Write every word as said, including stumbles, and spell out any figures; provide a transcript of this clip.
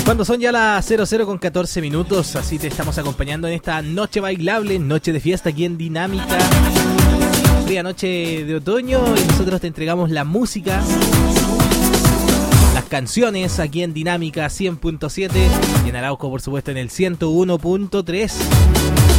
Cuando son ya las cero cero con catorce minutos, así te estamos acompañando en esta noche bailable, noche de fiesta aquí en Dinámica. Fría noche de otoño y nosotros te entregamos la música, las canciones aquí en Dinámica cien punto siete y en Arauco, por supuesto, en el ciento uno punto tres.